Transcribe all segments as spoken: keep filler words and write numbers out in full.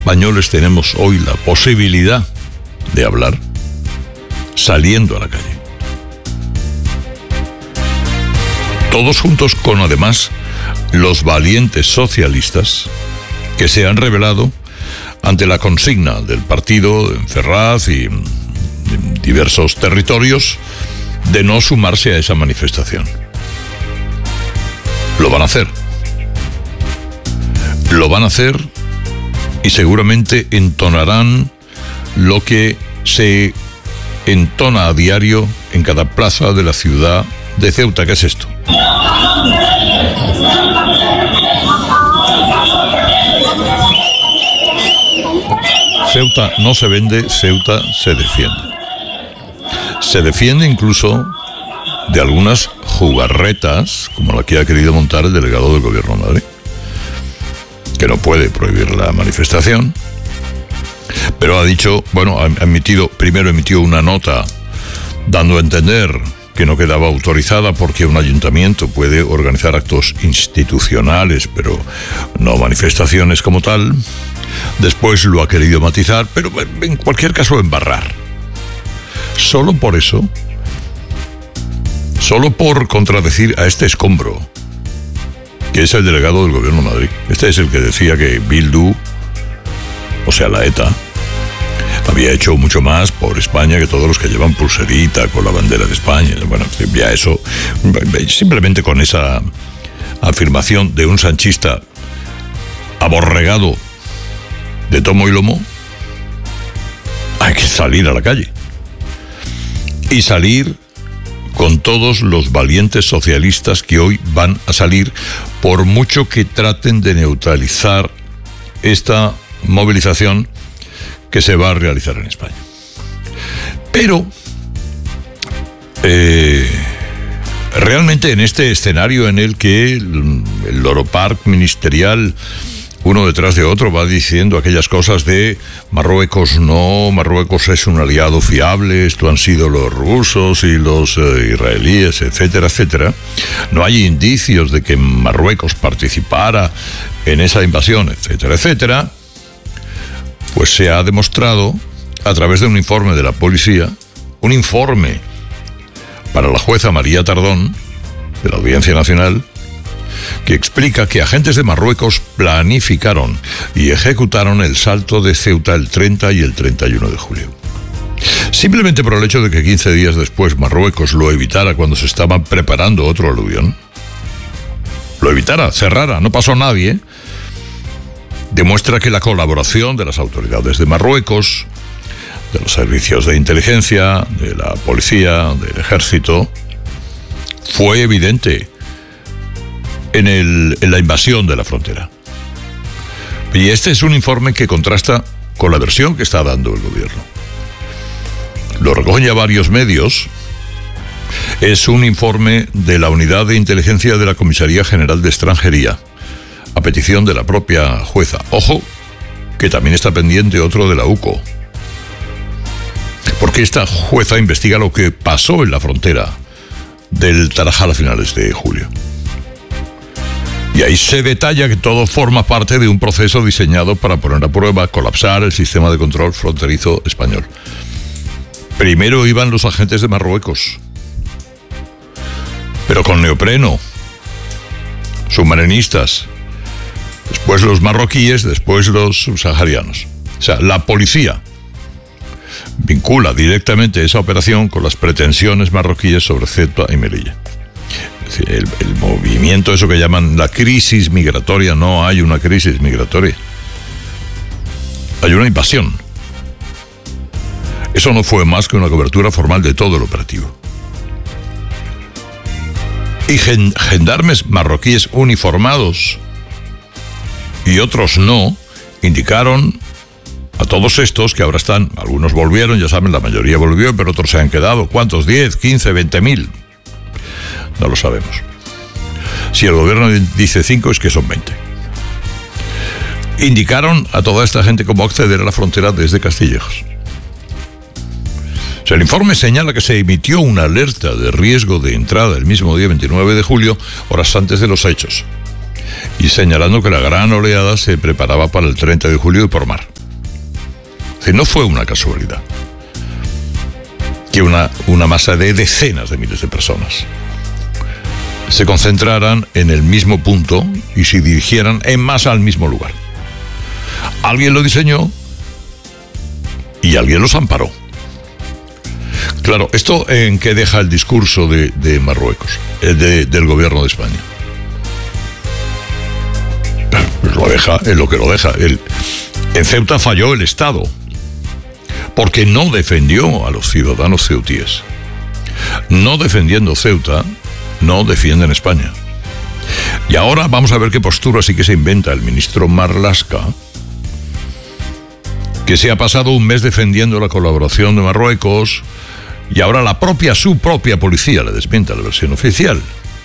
españoles tenemos hoy la posibilidad de hablar saliendo a la calle. Todos juntos con, además, los valientes socialistas que se han rebelado ante la consigna del partido en Ferraz y en diversos territorios de no sumarse a esa manifestación. Lo van a hacer. Lo van a hacer y seguramente entonarán lo que se entona a diario en cada plaza de la ciudad de Ceuta. ¿Qué es esto? Ceuta no se vende, Ceuta se defiende. Se defiende incluso de algunas jugarretas, como la que ha querido montar el delegado del Gobierno de Madrid, que no puede prohibir la manifestación, pero ha dicho, bueno, ha emitido, primero emitió una nota dando a entender que no quedaba autorizada porque un ayuntamiento puede organizar actos institucionales, pero no manifestaciones como tal. Después lo ha querido matizar, pero en cualquier caso embarrar. Solo por eso, solo por contradecir a este escombro, que es el delegado del Gobierno de Madrid. Este es el que decía que Bildu, o sea, la ETA, había hecho mucho más por España que todos los que llevan pulserita con la bandera de España. Bueno, ya eso, simplemente con esa afirmación de un sanchista aborregado de tomo y lomo, hay que salir a la calle. Y salir con todos los valientes socialistas que hoy van a salir, por mucho que traten de neutralizar esta movilización que se va a realizar en España. Pero eh, realmente en este escenario en el que el, el Loro Park ministerial, uno detrás de otro, va diciendo aquellas cosas de Marruecos no, Marruecos es un aliado fiable, esto han sido los rusos y los eh, israelíes, etcétera, etcétera. No hay indicios de que Marruecos participara en esa invasión, etcétera, etcétera. Pues se ha demostrado a través de un informe de la policía, un informe para la jueza María Tardón, de la Audiencia Nacional, que explica que agentes de Marruecos planificaron y ejecutaron el salto de Ceuta el treinta y el treinta y uno de julio. Simplemente por el hecho de que quince días después Marruecos lo evitara cuando se estaba preparando otro aluvión, lo evitara, cerrara, no pasó nadie, demuestra que la colaboración de las autoridades de Marruecos, de los servicios de inteligencia, de la policía, del ejército, fue evidente en, el, en la invasión de la frontera. Y este es un informe que contrasta con la versión que está dando el gobierno. Lo recogen ya varios medios. Es un informe de la Unidad de Inteligencia de la Comisaría General de Extranjería, a petición de la propia jueza. Ojo, que también está pendiente otro de la U C O, porque esta jueza investiga lo que pasó en la frontera del Tarajal a finales de julio. Y ahí se detalla que todo forma parte de un proceso diseñado para poner a prueba, colapsar el sistema de control fronterizo español. Primero iban los agentes de Marruecos, pero con neopreno, submarinistas. Después los marroquíes, después los subsaharianos. O sea, la policía vincula directamente esa operación con las pretensiones marroquíes sobre Ceuta y Melilla. Es decir, el, el movimiento, eso que llaman la crisis migratoria, no hay una crisis migratoria. Hay una invasión. Eso no fue más que una cobertura formal de todo el operativo. Y gen- gendarmes marroquíes uniformados y otros no, indicaron a todos estos que ahora están, algunos volvieron, ya saben, la mayoría volvió, pero otros se han quedado. ¿Cuántos? ¿diez, quince, veinte mil? No lo sabemos. Si el gobierno dice cinco, es que son veinte. Indicaron a toda esta gente cómo acceder a la frontera desde Castillejos. O sea, el informe señala que se emitió una alerta de riesgo de entrada el mismo día veintinueve de julio, horas antes de los hechos, y señalando que la gran oleada se preparaba para el treinta de julio y por mar. Es decir, no fue una casualidad que una, una masa de decenas de miles de personas se concentraran en el mismo punto y se dirigieran en masa al mismo lugar. Alguien lo diseñó y alguien los amparó. Claro, ¿esto en qué deja el discurso de, de Marruecos, de, del gobierno de España? Lo deja, es lo que lo deja. El, en Ceuta falló el Estado, porque no defendió a los ciudadanos ceutíes. No defendiendo Ceuta, no defienden España. Y ahora vamos a ver qué postura sí que se inventa el ministro Marlaska, que se ha pasado un mes defendiendo la colaboración de Marruecos, y ahora la propia, su propia policía le desmienta la versión oficial.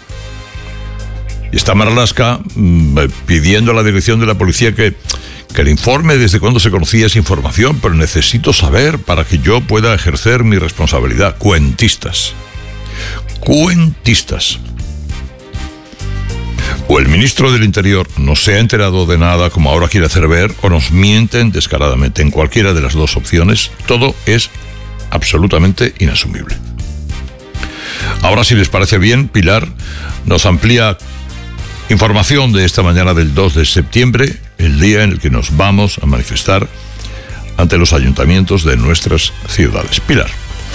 Y está Marlaska mmm, pidiendo a la dirección de la policía que, que le informe desde cuándo se conocía esa información, pero necesito saber para que yo pueda ejercer mi responsabilidad. Cuentistas. Cuentistas. O el ministro del Interior no se ha enterado de nada, como ahora quiere hacer ver, o nos mienten descaradamente. En cualquiera de las dos opciones, todo es absolutamente inasumible. Ahora, si les parece bien, Pilar nos amplía información de esta mañana del dos de septiembre, el día en el que nos vamos a manifestar ante los ayuntamientos de nuestras ciudades. Pilar.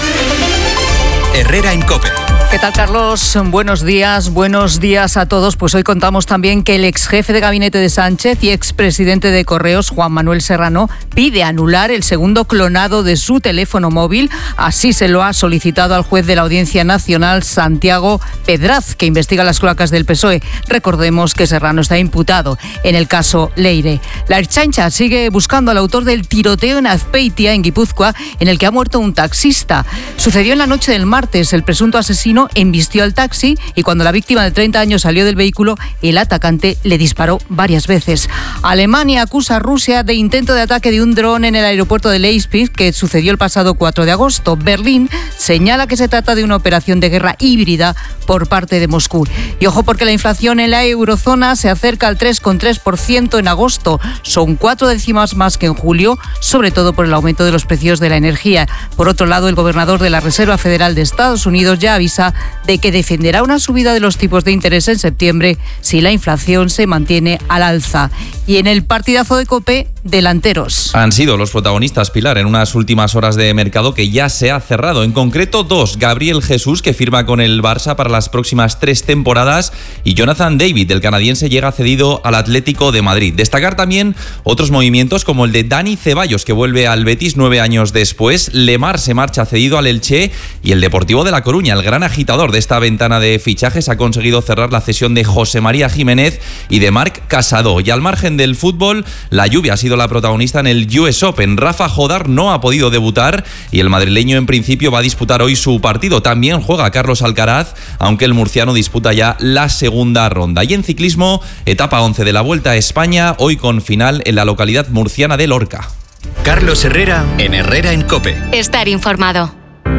Herrera en COPE. ¿Qué tal, Carlos? Buenos días, buenos días a todos. Pues hoy contamos también que el ex jefe de gabinete de Sánchez y expresidente de Correos, Juan Manuel Serrano, pide anular el segundo clonado de su teléfono móvil. Así se lo ha solicitado al juez de la Audiencia Nacional, Santiago Pedraz, que investiga las cloacas del P S O E. Recordemos que Serrano está imputado en el caso Leire. La Ertzaintza sigue buscando al autor del tiroteo en Azpeitia, en Guipúzcoa, en el que ha muerto un taxista. Sucedió en la noche del martes. El presunto asesino embistió al taxi y cuando la víctima de treinta años salió del vehículo, el atacante le disparó varias veces. Alemania acusa a Rusia de intento de ataque de un dron en el aeropuerto de Leipzig, que sucedió el pasado cuatro de agosto. Berlín señala que se trata de una operación de guerra híbrida por parte de Moscú. Y ojo, porque la inflación en la eurozona se acerca al tres coma tres por ciento en agosto. Son cuatro décimas más que en julio, sobre todo por el aumento de los precios de la energía. Por otro lado, el gobernador de la Reserva Federal de Estados Unidos ya avisa de que defenderá una subida de los tipos de interés en septiembre si la inflación se mantiene al alza. Y en el partidazo de COPE, delanteros. Han sido los protagonistas, Pilar, en unas últimas horas de mercado que ya se ha cerrado. En concreto, dos. Gabriel Jesús, que firma con el Barça para las próximas tres temporadas, y Jonathan David, el canadiense, llega cedido al Atlético de Madrid. Destacar también otros movimientos como el de Dani Ceballos, que vuelve al Betis nueve años después. Lemar se marcha cedido al Elche, y el Deportivo de La Coruña, el gran agitador de esta ventana de fichajes, ha conseguido cerrar la cesión de José María Jiménez y de Marc Casado. Y al margen del fútbol, la lluvia ha sido la protagonista en el U S Open. Rafa Jodar no ha podido debutar y el madrileño en principio va a disputar hoy su partido. También juega Carlos Alcaraz, aunque el murciano disputa ya la segunda ronda. Y en ciclismo, etapa once de la Vuelta a España, hoy con final en la localidad murciana de Lorca. Carlos Herrera en Herrera en COPE. Estar informado.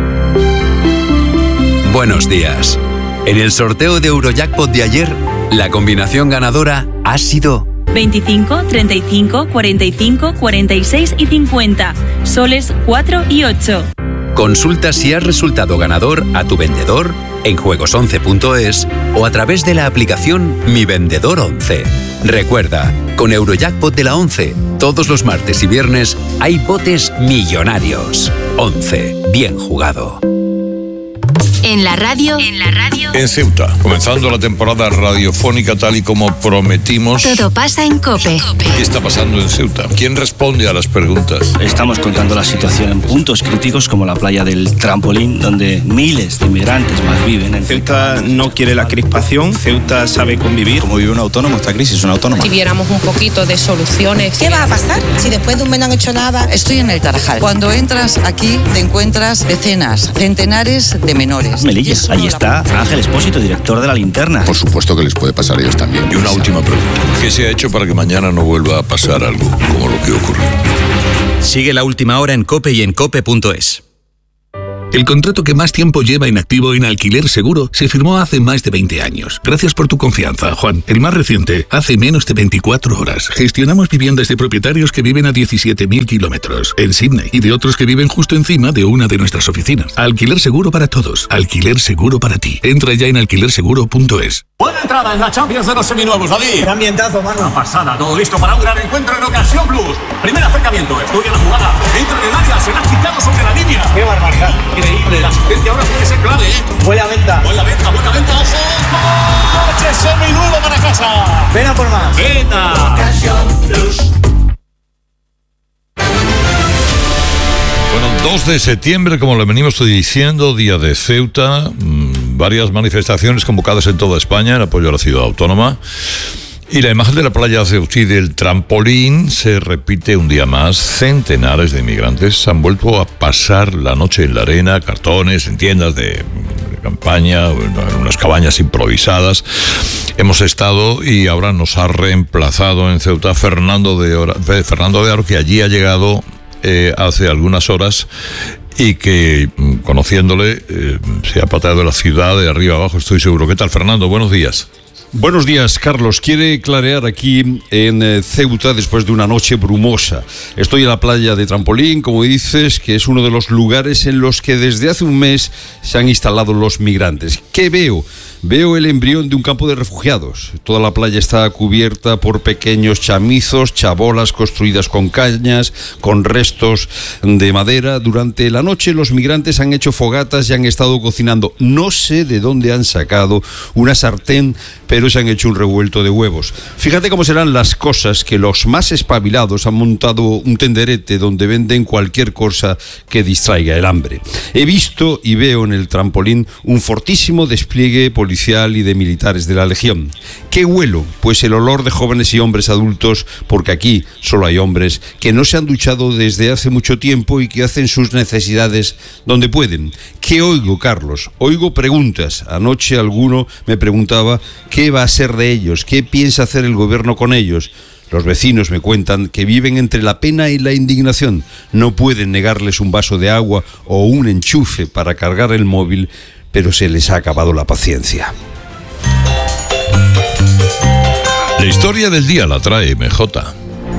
Buenos días. En el sorteo de Eurojackpot de ayer, la combinación ganadora ha sido veinticinco, treinta y cinco, cuarenta y cinco, cuarenta y seis y cincuenta. Soles cuatro y ocho. Consulta si has resultado ganador a tu vendedor en juegos once punto es o a través de la aplicación Mi Vendedor once. Recuerda, con Eurojackpot de la once, todos los martes y viernes hay botes millonarios. once. Bien jugado. En la radio, en la radio, En Ceuta, comenzando la temporada radiofónica tal y como prometimos. todo pasa en COPE. ¿Qué está pasando en Ceuta? ¿Quién responde a las preguntas? Estamos contando la situación en puntos críticos como la playa del Trampolín, donde miles de inmigrantes más viven. En Ceuta no quiere la crispación, Ceuta sabe convivir. Como vive un autónomo, esta crisis es una autónoma. Si viéramos un poquito de soluciones. ¿Qué va a pasar si después de un mes no han hecho nada? Estoy en el Tarajal. Cuando entras aquí te encuentras decenas, centenares de menores. Melilla, allí está Ángel Espósito, director de La Linterna. Por supuesto que les puede pasar a ellos también. Y una última pregunta. ¿Qué se ha hecho para que mañana no vuelva a pasar algo como lo que ocurrió? Sigue La Última Hora en COPE y en cope punto es. El contrato que más tiempo lleva inactivo en Alquiler Seguro se firmó hace más de veinte años. Gracias por tu confianza, Juan. El más reciente, hace menos de veinticuatro horas. Gestionamos viviendas de propietarios que viven a diecisiete mil kilómetros en Sydney y de otros que viven justo encima de una de nuestras oficinas. Alquiler Seguro para todos. Alquiler Seguro para ti. Entra ya en alquiler seguro punto es. Buena entrada en la Champions de los seminuevos, David. Qué ambientazo, mano. Una pasada, todo listo para un gran encuentro en Ocasión Plus. Primer acercamiento, estudia la jugada, entra en el área, se la ha quitado sobre la línea. Qué barbaridad. Increíble, la asistencia ahora puede ser clave, ¿eh? Buena venta. Buena venta, buena venta, ojo. ¡Coche seminuevo para casa! Ven a por más. ¡Venta! Ocasión Plus. Bueno, dos de septiembre, como le venimos diciendo, día de Ceuta, mmm, varias manifestaciones convocadas en toda España en apoyo a la ciudad autónoma. Y la imagen de la playa ceutí del trampolín se repite un día más. Centenares de inmigrantes han vuelto a pasar la noche en la arena, cartones, en tiendas de, de campaña, en unas cabañas improvisadas. Hemos estado y ahora nos ha reemplazado en Ceuta Fernando de Oro, Fernando de Aro, que allí ha llegado eh, hace algunas horas y que, conociéndole, eh, se ha pateado la ciudad de arriba abajo, estoy seguro. ¿Qué tal, Fernando? Buenos días. Buenos días, Carlos. Quiere clarear aquí en eh, Ceuta después de una noche brumosa. Estoy en la playa de Trampolín, como dices, que es uno de los lugares en los que desde hace un mes se han instalado los migrantes. ¿Qué veo? Veo el embrión de un campo de refugiados. Toda la playa está cubierta por pequeños chamizos, chabolas construidas con cañas, con restos de madera. Durante la noche los migrantes han hecho fogatas y han estado cocinando. No sé de dónde han sacado una sartén, pero se han hecho un revuelto de huevos. Fíjate cómo serán las cosas que los más espabilados han montado un tenderete donde venden cualquier cosa que distraiga el hambre. He visto y veo en el Trampolín un fortísimo despliegue policial y de militares de la Legión. ¿Qué huelo? Pues el olor de jóvenes y hombres adultos, porque aquí solo hay hombres que no se han duchado desde hace mucho tiempo y que hacen sus necesidades donde pueden. ¿Qué oigo, Carlos? Oigo preguntas. Anoche alguno me preguntaba qué va a ser de ellos, qué piensa hacer el gobierno con ellos. Los vecinos me cuentan que viven entre la pena y la indignación. No pueden negarles un vaso de agua o un enchufe para cargar el móvil, pero se les ha acabado la paciencia. La historia del día la trae M J.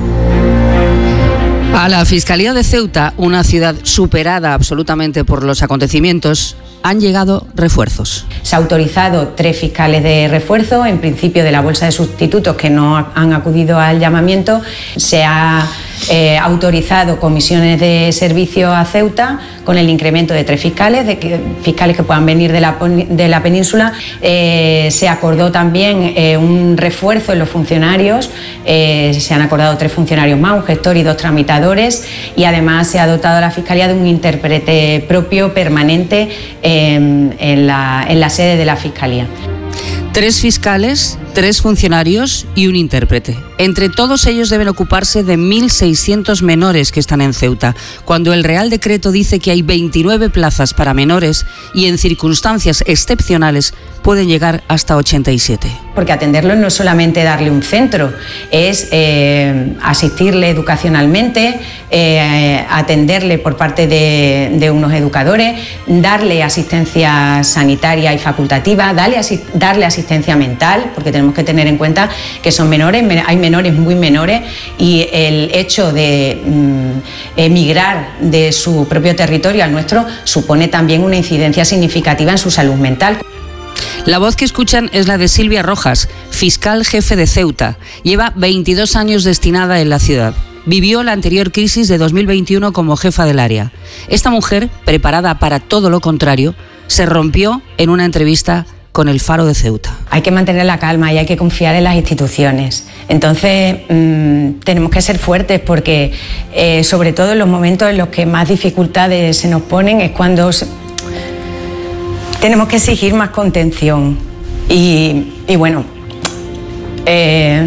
A la Fiscalía de Ceuta, una ciudad superada absolutamente por los acontecimientos, han llegado refuerzos. Se ha autorizado tres fiscales de refuerzo, en principio de la bolsa de sustitutos que no han acudido al llamamiento. Se ha eh, autorizado comisiones de servicio a Ceuta con el incremento de tres fiscales, de que, fiscales que puedan venir de la, de la península. Eh, se acordó también eh, un refuerzo en los funcionarios, eh, se han acordado tres funcionarios más, un gestor y dos tramitadores, y además se ha dotado a la Fiscalía de un intérprete propio permanente eh, en, la, en la sede de la Fiscalía. Tres fiscales, tres funcionarios y un intérprete. Entre todos ellos deben ocuparse de mil seiscientos menores que están en Ceuta, cuando el Real Decreto dice que hay veintinueve plazas para menores y en circunstancias excepcionales pueden llegar hasta ochenta y siete. Porque atenderlo no es solamente darle un centro, es eh, asistirle educacionalmente, eh, atenderle por parte de, de unos educadores, darle asistencia sanitaria y facultativa, darle, asi- darle asistencia mental, porque tenemos que tener en cuenta que son menores, hay menores muy menores, y el hecho de mm, emigrar de su propio territorio al nuestro supone también una incidencia significativa en su salud mental. La voz que escuchan es la de Silvia Rojas, fiscal jefe de Ceuta. Lleva veintidós años destinada en la ciudad. Vivió la anterior crisis de dos mil veintiuno como jefa del área. Esta mujer, preparada para todo lo contrario, se rompió en una entrevista con El Faro de Ceuta. Hay que mantener la calma y hay que confiar en las instituciones. Entonces, mmm, tenemos que ser fuertes porque, eh, sobre todo en los momentos en los que más dificultades se nos ponen, es cuando se... tenemos que exigir más contención. Y, y bueno, eh,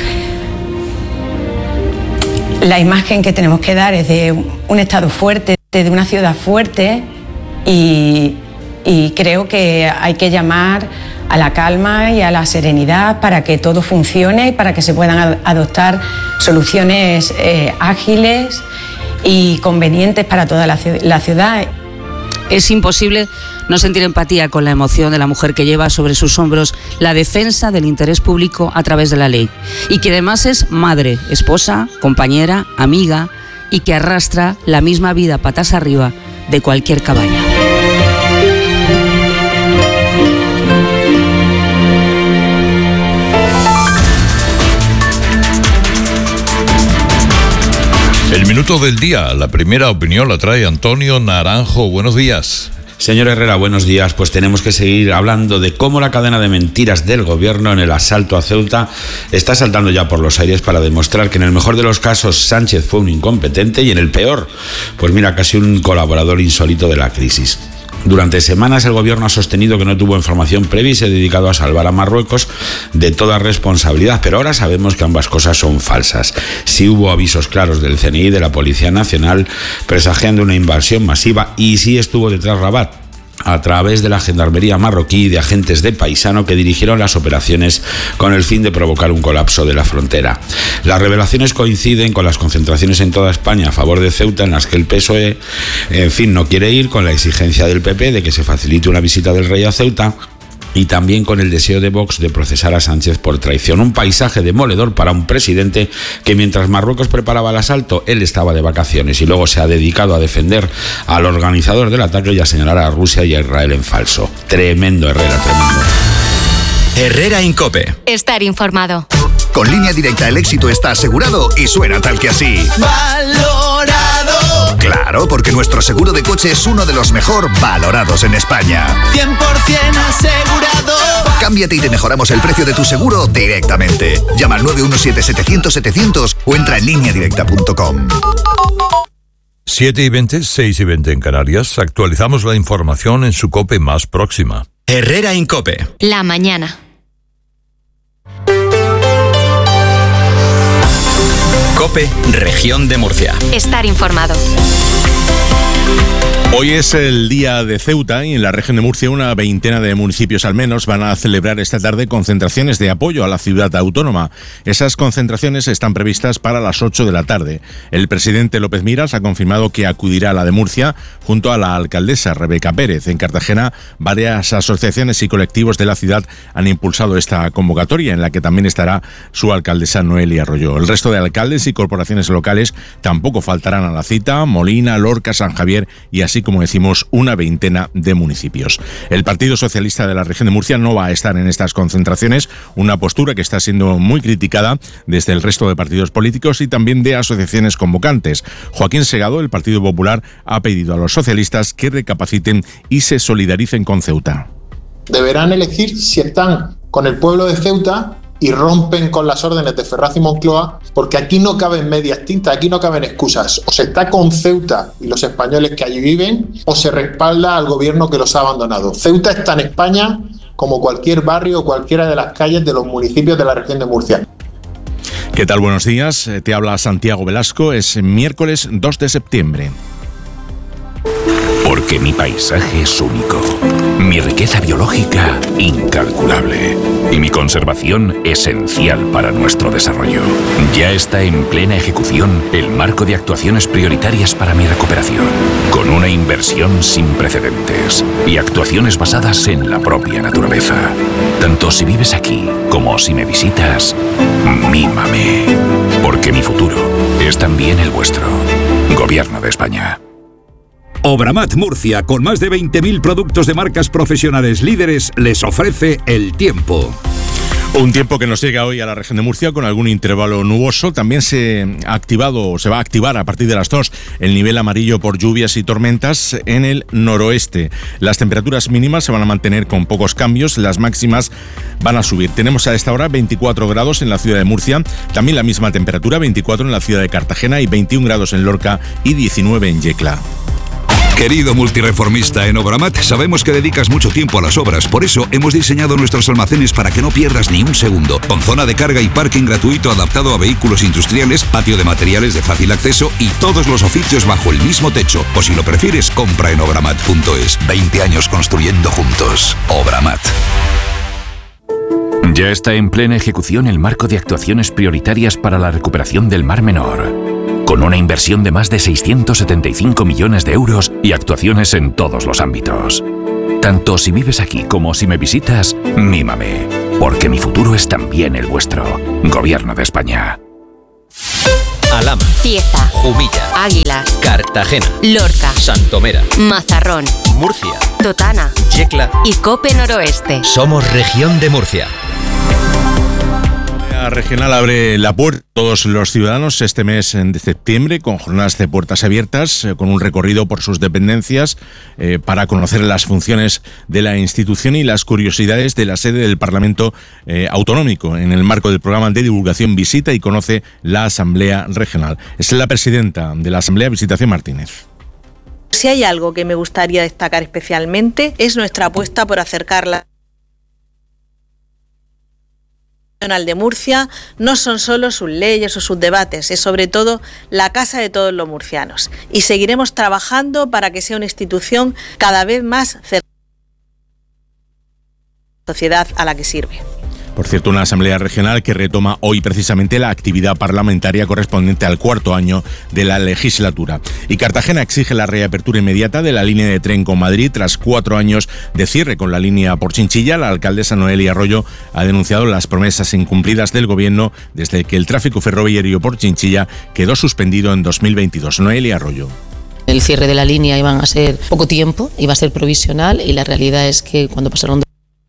la imagen que tenemos que dar es de un Estado fuerte, de una ciudad fuerte, y, y creo que hay que llamar a la calma y a la serenidad para que todo funcione y para que se puedan adoptar soluciones eh, ágiles y convenientes para toda la, la ciudad. Es imposible no sentir empatía con la emoción de la mujer que lleva sobre sus hombros la defensa del interés público a través de la ley y que además es madre, esposa, compañera, amiga y que arrastra la misma vida patas arriba de cualquier cabaña. El minuto del día, la primera opinión la trae Antonio Naranjo. Buenos días. Señor Herrera, buenos días. Pues tenemos que seguir hablando de cómo la cadena de mentiras del gobierno en el asalto a Ceuta está saltando ya por los aires para demostrar que en el mejor de los casos Sánchez fue un incompetente y en el peor, pues mira, casi un colaborador insólito de la crisis. Durante semanas el gobierno ha sostenido que no tuvo información previa y se ha dedicado a salvar a Marruecos de toda responsabilidad, pero ahora sabemos que ambas cosas son falsas. Sí hubo avisos claros del C N I y de la Policía Nacional presagiando una invasión masiva y sí estuvo detrás Rabat a través de la gendarmería marroquí y de agentes de paisano que dirigieron las operaciones con el fin de provocar un colapso de la frontera. Las revelaciones coinciden con las concentraciones en toda España a favor de Ceuta en las que el P S O E, en fin, no quiere ir, con la exigencia del P P de que se facilite una visita del rey a Ceuta, y también con el deseo de Vox de procesar a Sánchez por traición. Un paisaje demoledor para un presidente que mientras Marruecos preparaba el asalto, él estaba de vacaciones y luego se ha dedicado a defender al organizador del ataque y a señalar a Rusia y a Israel en falso. Tremendo, Herrera, tremendo. Herrera en COPE. Estar informado. Con Línea Directa el éxito está asegurado y suena tal que así. ¡Valorado! Claro, porque nuestro seguro de coche es uno de los mejor valorados en España. cien por ciento asegurado. Cámbiate y te mejoramos el precio de tu seguro directamente. Llama al nueve uno siete, setecientos, setecientos o entra en línea directa punto com. siete y veinte, seis y veinte en Canarias. Actualizamos la información en su COPE más próxima. Herrera en COPE. La mañana. COPE, Región de Murcia. Estar informado. Hoy es el día de Ceuta y en la región de Murcia una veintena de municipios al menos van a celebrar esta tarde concentraciones de apoyo a la ciudad autónoma. Esas concentraciones están previstas para las ocho de la tarde. El presidente López Miras ha confirmado que acudirá a la de Murcia junto a la alcaldesa Rebeca Pérez. En Cartagena, varias asociaciones y colectivos de la ciudad han impulsado esta convocatoria en la que también estará su alcaldesa Noelia Arroyo. El resto de alcaldes y corporaciones locales tampoco faltarán a la cita: Molina, Lorca, San Javier y así como decimos, una veintena de municipios. El Partido Socialista de la región de Murcia no va a estar en estas concentraciones, una postura que está siendo muy criticada desde el resto de partidos políticos y también de asociaciones convocantes. Joaquín Segado, del Partido Popular, ha pedido a los socialistas que recapaciten y se solidaricen con Ceuta. Deberán elegir si están con el pueblo de Ceuta y rompen con las órdenes de Ferraz y Moncloa, porque aquí no caben medias tintas, aquí no caben excusas. O se está con Ceuta y los españoles que allí viven, o se respalda al gobierno que los ha abandonado. Ceuta está en España como cualquier barrio o cualquiera de las calles de los municipios de la región de Murcia. ¿Qué tal? Buenos días. Te habla Santiago Velasco. Es miércoles dos de septiembre. Porque mi paisaje es único, mi riqueza biológica incalculable y mi conservación esencial para nuestro desarrollo. Ya está en plena ejecución el marco de actuaciones prioritarias para mi recuperación, con una inversión sin precedentes y actuaciones basadas en la propia naturaleza. Tanto si vives aquí como si me visitas, mímame, porque mi futuro es también el vuestro. Gobierno de España. Obramat Murcia, con más de veinte mil productos de marcas profesionales líderes, les ofrece el tiempo. Un tiempo que nos llega hoy a la región de Murcia con algún intervalo nuboso. También se ha activado, se va a activar a partir de las dos el nivel amarillo por lluvias y tormentas en el noroeste. Las temperaturas mínimas se van a mantener con pocos cambios, las máximas van a subir. Tenemos a esta hora veinticuatro grados en la ciudad de Murcia, también la misma temperatura, veinticuatro en la ciudad de Cartagena y veintiún grados en Lorca y diecinueve en Yecla. Querido multireformista, en Obramat sabemos que dedicas mucho tiempo a las obras, por eso hemos diseñado nuestros almacenes para que no pierdas ni un segundo, con zona de carga y parking gratuito adaptado a vehículos industriales, patio de materiales de fácil acceso y todos los oficios bajo el mismo techo. O si lo prefieres, compra en obramat punto es. veinte años construyendo juntos. Obramat. Ya está en plena ejecución el marco de actuaciones prioritarias para la recuperación del Mar Menor, con una inversión de más de seiscientos setenta y cinco millones de euros y actuaciones en todos los ámbitos. Tanto si vives aquí como si me visitas, mímame, porque mi futuro es también el vuestro. Gobierno de España. Alhama, Cieza, Jumilla, Águilas, Cartagena, Lorca, Santomera, Mazarrón, Murcia, Totana, Yecla y Cope Noroeste. Somos Región de Murcia. La regional abre la puerta a todos los ciudadanos este mes de septiembre con jornadas de puertas abiertas, eh, con un recorrido por sus dependencias eh, para conocer las funciones de la institución y las curiosidades de la sede del Parlamento eh, Autonómico en el marco del programa de divulgación Visita y Conoce la Asamblea Regional. Es la presidenta de la Asamblea, Visitación Martínez. Si hay algo que me gustaría destacar especialmente es nuestra apuesta por acercarla de Murcia. No son solo sus leyes o sus debates, es sobre todo la casa de todos los murcianos y seguiremos trabajando para que sea una institución cada vez más cercana a la sociedad a la que sirve. Por cierto, una asamblea regional que retoma hoy precisamente la actividad parlamentaria correspondiente al cuarto año de la legislatura. Y Cartagena exige la reapertura inmediata de la línea de tren con Madrid tras cuatro años de cierre con la línea por Chinchilla. La alcaldesa Noelia Arroyo ha denunciado las promesas incumplidas del gobierno desde que el tráfico ferroviario por Chinchilla quedó suspendido en dos mil veintidós. Noelia Arroyo. El cierre de la línea iba a ser poco tiempo, iba a ser provisional y la realidad es que cuando pasaron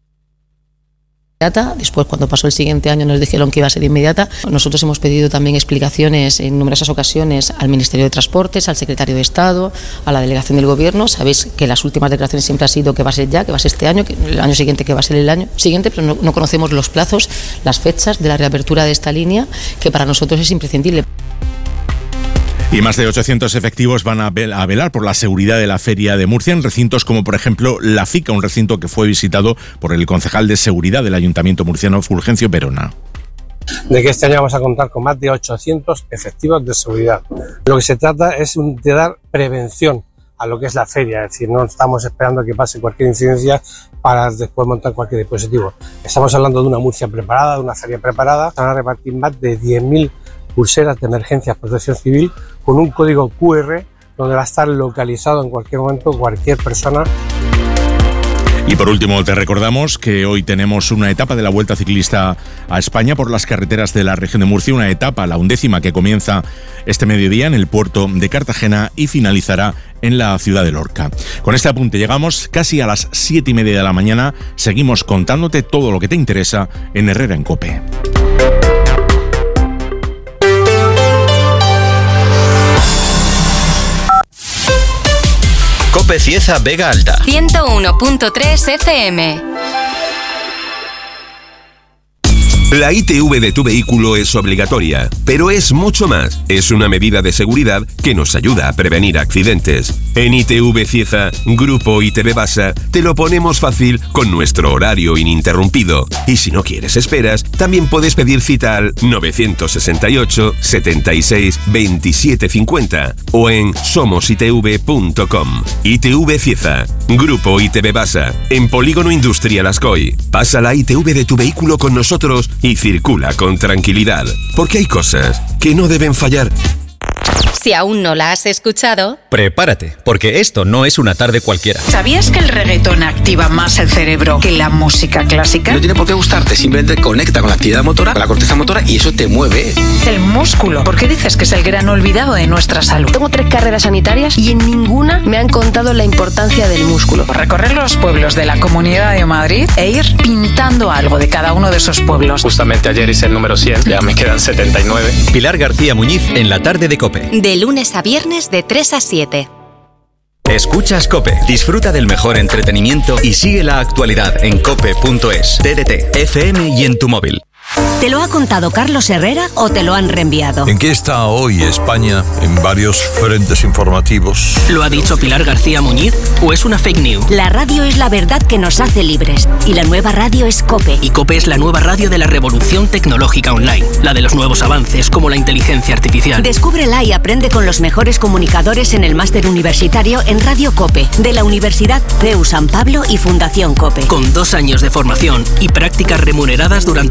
después, cuando pasó el siguiente año, nos dijeron que iba a ser inmediata. Nosotros hemos pedido también explicaciones en numerosas ocasiones al Ministerio de Transportes, al Secretario de Estado, a la Delegación del Gobierno. Sabéis que las últimas declaraciones siempre han sido que va a ser ya, que va a ser este año, que el año siguiente que va a ser el año siguiente, pero no, no conocemos los plazos, las fechas de la reapertura de esta línea, que para nosotros es imprescindible. Y más de ochocientos efectivos van a velar por la seguridad de la Feria de Murcia en recintos como, por ejemplo, La Fica, un recinto que fue visitado por el concejal de Seguridad del Ayuntamiento murciano, Fulgencio Perona. De que este año vamos a contar con más de ochocientos efectivos de seguridad. Lo que se trata es de dar prevención a lo que es la feria, es decir, no estamos esperando que pase cualquier incidencia para después montar cualquier dispositivo. Estamos hablando de una Murcia preparada, de una feria preparada. Van a repartir más de diez mil pulseras de emergencias protección civil con un código cu erre donde va a estar localizado en cualquier momento cualquier persona. Y por último te recordamos que hoy tenemos una etapa de la Vuelta Ciclista a España por las carreteras de la región de Murcia, una etapa, la undécima, que comienza este mediodía en el puerto de Cartagena y finalizará en la ciudad de Lorca. Con este apunte llegamos casi a las siete y media de la mañana. Seguimos contándote todo lo que te interesa en Herrera en Cope. Cope Cieza Vega Alta. ciento uno punto tres efe eme. La I T V de tu vehículo es obligatoria, pero es mucho más. Es una medida de seguridad que nos ayuda a prevenir accidentes. En I T V Cieza, Grupo I T V Basa, te lo ponemos fácil con nuestro horario ininterrumpido. Y si no quieres esperas, también puedes pedir cita al novecientos sesenta y ocho, setenta y seis, veintisiete cincuenta o en somos i t v punto com. I T V Cieza, Grupo I T V Basa, en Polígono Industrial Ascoy. Pasa la I T V de tu vehículo con nosotros y circula con tranquilidad, porque hay cosas que no deben fallar. Si aún no la has escuchado, prepárate, porque esto no es una tarde cualquiera. ¿Sabías que el reggaetón activa más el cerebro que la música clásica? No tiene por qué gustarte, simplemente conecta con la actividad motora, con la corteza motora y eso te mueve. El músculo. ¿Por qué dices que es el gran olvidado de nuestra salud? Tengo tres carreras sanitarias y en ninguna me han contado la importancia del músculo. Recorrer los pueblos de la Comunidad de Madrid e ir pintando algo de cada uno de esos pueblos. Justamente ayer hice el número cien, ya me quedan setenta y nueve. Pilar García Muñiz en la tarde de Cope. De lunes a viernes de tres a siete. Escuchas Cope, disfruta del mejor entretenimiento y sigue la actualidad en cope punto es, T D T, F M y en tu móvil. ¿Te lo ha contado Carlos Herrera o te lo han reenviado? ¿En qué está hoy España en varios frentes informativos? ¿Lo ha dicho Pilar García Muñiz o es una fake news? La radio es la verdad que nos hace libres y la nueva radio es Cope. Y Cope es la nueva radio de la revolución tecnológica online, la de los nuevos avances como la inteligencia artificial. Descúbrela y aprende con los mejores comunicadores en el máster universitario en Radio Cope de la Universidad C E U San Pablo y Fundación Cope. Con dos años de formación y prácticas remuneradas durante el segundo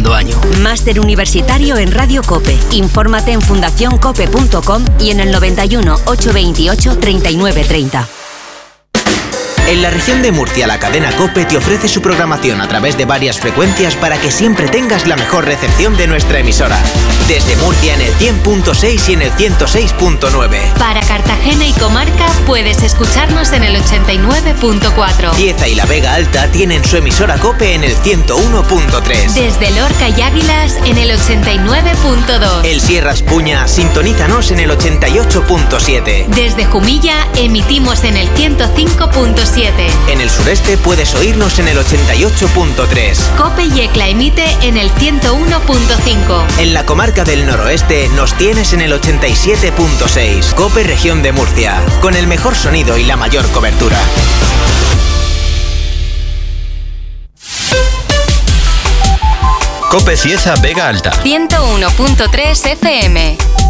segundo año. Máster universitario en Radio COPE. Infórmate en fundación cope punto com y en el noventa y uno, ochocientos veintiocho, treinta y nueve treinta. En la región de Murcia, la cadena COPE te ofrece su programación a través de varias frecuencias para que siempre tengas la mejor recepción de nuestra emisora. Desde Murcia en el cien punto seis y en el ciento seis punto nueve. Para Cartagena y comarca puedes escucharnos en el ochenta y nueve punto cuatro. Cieza y la Vega Alta tienen su emisora COPE en el ciento uno punto tres. Desde Lorca y Águilas en el ochenta y nueve punto dos. El Sierras Puña, sintonízanos en el ochenta y ocho punto siete. Desde Jumilla emitimos en el ciento cinco punto siete. En el sureste puedes oírnos en el ochenta y ocho punto tres. COPE Yecla emite en el ciento uno punto cinco. En la comarca del noroeste nos tienes en el ochenta y siete punto seis. COPE Región de Murcia, con el mejor sonido y la mayor cobertura. COPE Cieza Vega Alta. ciento uno punto tres F M.